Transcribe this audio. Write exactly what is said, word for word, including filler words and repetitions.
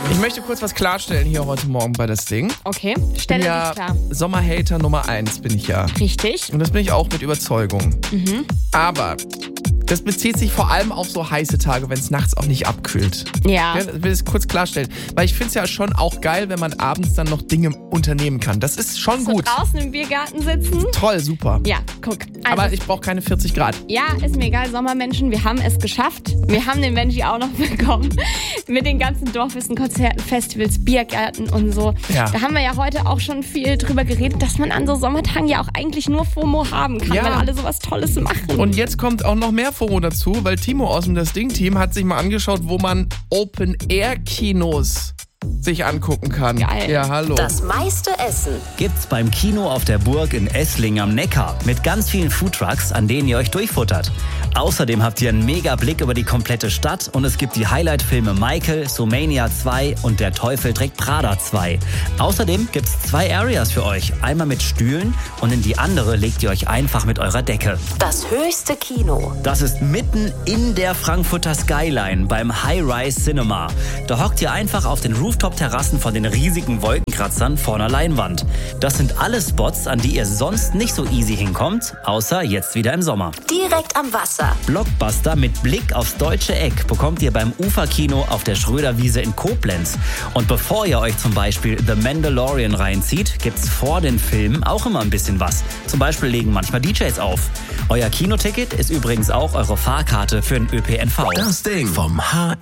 Ich möchte kurz was klarstellen hier heute Morgen bei das Ding. Okay, Ich stelle bin ja dich klar. Sommerhater Nummer eins bin ich ja. Richtig. Und das bin ich auch mit Überzeugung. Mhm. Aber das bezieht sich vor allem auf so heiße Tage, wenn es nachts auch nicht abkühlt. Ja. Ich will es kurz klarstellen. Weil ich finde es ja schon auch geil, wenn man abends dann noch Dinge unternehmen kann. Das ist schon So gut. draußen im Biergarten sitzen. Toll, super. Ja, guck. Also, Aber ich brauche keine vierzig Grad. ja, ist mir egal, Sommermenschen, wir haben es geschafft. Wir haben den Benji auch noch bekommen. Mit den ganzen Dorfesten, Konzerten, Festivals, Biergärten und so. Ja. Da haben wir ja heute auch schon viel drüber geredet, dass man an so Sommertagen ja auch eigentlich nur FOMO haben kann, Ja. weil alle sowas Tolles machen. Und jetzt kommt auch noch mehr FOMO dazu, weil Timo aus dem Das Ding-Team hat sich mal angeschaut, wo man Open-Air-Kinos sich angucken kann. Geil. Ja, hallo. Das meiste Essen. Gibt's beim Kino auf der Burg in Esslingen am Neckar mit ganz vielen Foodtrucks, an denen ihr euch durchfuttert. Außerdem habt ihr einen mega Blick über die komplette Stadt und es gibt die Highlight-Filme Michael, Zoomania zwei und Der Teufel trägt Prada zwei. Außerdem gibt's zwei Areas für euch. Einmal mit Stühlen und in die andere legt ihr euch einfach mit eurer Decke. Das höchste Kino. Das ist mitten in der Frankfurter Skyline beim High-Rise Cinema. Da hockt ihr einfach auf den Rooftop-Terrassen von den riesigen Wolkenkratzern vor einer Leinwand. Das sind alle Spots, an die ihr sonst nicht so easy hinkommt, außer jetzt wieder im Sommer. Direkt am Wasser. Blockbuster mit Blick aufs deutsche Eck bekommt ihr beim Uferkino auf der Schröderwiese in Koblenz. Und bevor ihr euch zum Beispiel The Mandalorian reinzieht, gibt's vor den Filmen auch immer ein bisschen was. Zum Beispiel legen manchmal D Js auf. Euer Kinoticket ist übrigens auch eure Fahrkarte für den Ö P N V. Das Ding vom H